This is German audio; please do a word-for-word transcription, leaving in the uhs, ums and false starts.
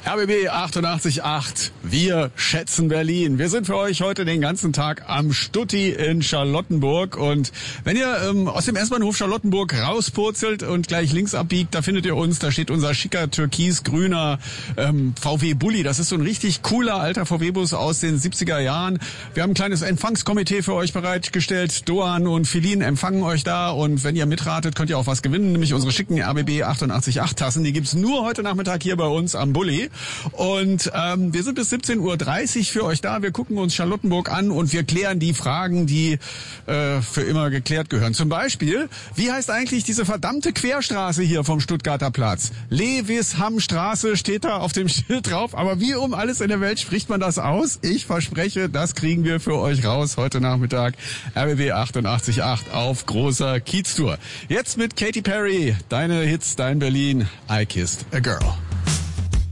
R B B achtundachtzig Komma acht. Wir schätzen Berlin. Wir sind für euch heute den ganzen Tag am Stutti in Charlottenburg. Und wenn ihr ähm, aus dem S-Bahnhof Charlottenburg rauspurzelt und gleich links abbiegt, da findet ihr uns. Da steht unser schicker türkis-grüner ähm, V W Bulli. Das ist so ein richtig cooler alter V W-Bus aus den siebziger Jahren. Wir haben ein kleines Empfangskomitee für euch bereitgestellt. Doan und Filin empfangen euch da. Und wenn ihr mitratet, könnt ihr auch was gewinnen. Nämlich unsere schicken R B B achtundachtzig Komma acht Tassen. Die gibt's nur heute Nachmittag hier bei uns am Bulli. Und ähm, wir sind bis siebzehn Uhr dreißig für euch da. Wir gucken uns Charlottenburg an und wir klären die Fragen, die äh, für immer geklärt gehören. Zum Beispiel, wie heißt eigentlich diese verdammte Querstraße hier vom Stuttgarter Platz? Lewishamstraße steht da auf dem Schild drauf. Aber wie um alles in der Welt spricht man das aus? Ich verspreche, das kriegen wir für euch raus heute Nachmittag. R B B achtundachtzig Komma acht auf großer Kieztour. Jetzt mit Katy Perry. Deine Hits, dein Berlin. I Kissed a Girl.